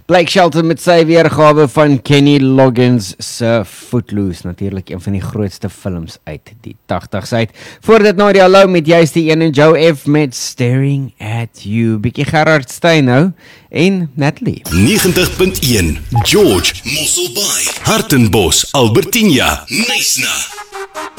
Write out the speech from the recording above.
Blake Shelton met sy weergawe van Kenny Loggins se Footloose, natuurlik een van die grootste films uit die 80s uit. Voor dit Nadia Lou met juist die een en Joe F met Staring at You. Bietjie Gerard Stein nou en Natalie. 90.1 George, Mosselbaai, Hartenbos, Albertinia, Knysna.